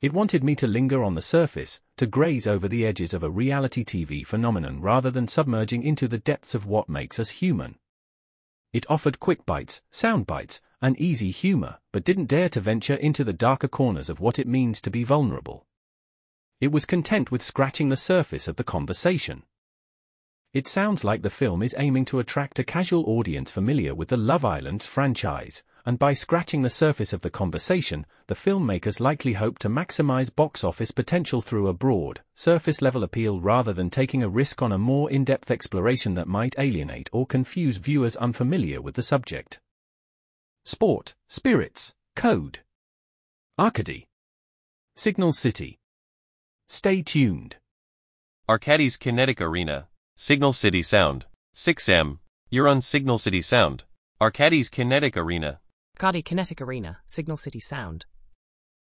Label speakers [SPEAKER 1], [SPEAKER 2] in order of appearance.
[SPEAKER 1] It wanted me to linger on the surface, to graze over the edges of a reality TV phenomenon rather than submerging into the depths of what makes us human. It offered quick bites, sound bites, and easy humor, but didn't dare to venture into the darker corners of what it means to be vulnerable. It was content with scratching the surface of the conversation. It sounds like the film is aiming to attract a casual audience familiar with the Love Island franchise, and by scratching the surface of the conversation, the filmmakers likely hope to maximize box office potential through a broad, surface-level appeal rather than taking a risk on a more in-depth exploration that might alienate or confuse viewers unfamiliar with the subject. Sport, Spirits, Code. Arcady. Signal City. Stay tuned.
[SPEAKER 2] Arcadis Kinetic Arena, Signal City Sound, 6M, you're on Signal City Sound. Arcadis Kinetic Arena.
[SPEAKER 3] Arcady Kinetic Arena, Signal City Sound.